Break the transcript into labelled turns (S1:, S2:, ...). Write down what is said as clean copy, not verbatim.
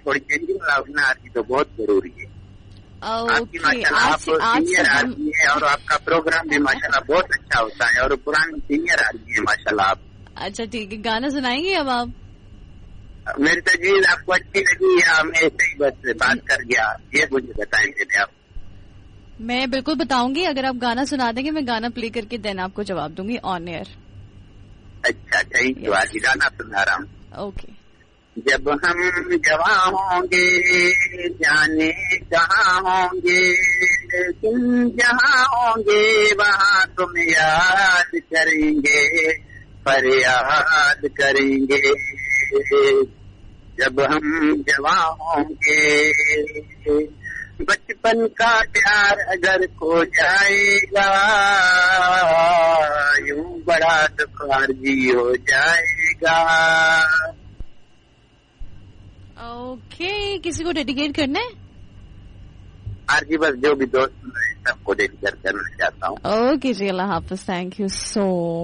S1: थोड़ी चेंजिंग लाओगे ना आरती तो बहुत जरूरी है. आपकी माशाल्लाह आप सीनियर आरती है और आपका प्रोग्राम भी माशाल्लाह बहुत अच्छा होता है और पुरानी सीनियर आरती है माशाल्लाह आप.
S2: अच्छा ठीक है, गाना सुनाएंगे अब आप?
S1: मेरी तजवीज आपको अच्छी लगी या मैं ऐसे ही बस बात कर गया, ये मुझे बताएंगे आप?
S2: मैं बिल्कुल बताऊंगी, अगर आप गाना सुना देंगे मैं गाना प्ले करके देन आपको जवाब दूंगी ऑन एयर.
S1: अच्छा ठीक है, आज गाना सुना रहा हूँ.
S2: ओके.
S1: जब हम जवां होंगे जाने कहाँ होंगे, लेकिन जहाँ होंगे वहाँ तुम याद करेंगे, फरियाद करेंगे. जब हम जवां होंगे बचपन का प्यार अगर खो जाएगा, यूं बड़ा दुख आरजी हो जाएगा.
S2: ओके, किसी को डेडिकेट करना है?
S1: आरजी बस जो भी दोस्त सबको डेडिकेट करना चाहता हूँ.
S2: Okay ji, Allah Hafiz. Thank you so